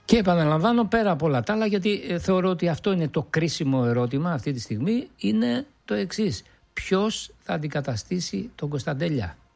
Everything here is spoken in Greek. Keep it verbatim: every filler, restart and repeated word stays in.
Και επαναλαμβάνω, πέρα από όλα τα άλλα, γιατί θεωρώ ότι αυτό είναι το κρίσιμο ερώτημα αυτή τη στιγμή, είναι το εξής. Ποιος θα αντικαταστήσει τον Κωνσταντέλια?